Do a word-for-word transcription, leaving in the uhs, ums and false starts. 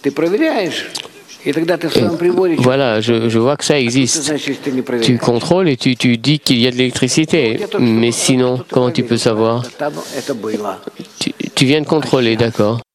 Et voilà, je, je vois que ça existe. Tu contrôles et tu, tu dis qu'il y a de l'électricité. Mais sinon, comment tu peux savoir? tu, tu viens de contrôler, d'accord.